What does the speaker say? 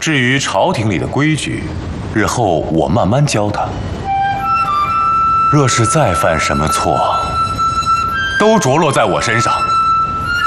至于朝廷里的规矩，日后我慢慢教他。若是再犯什么错，都着落在我身上。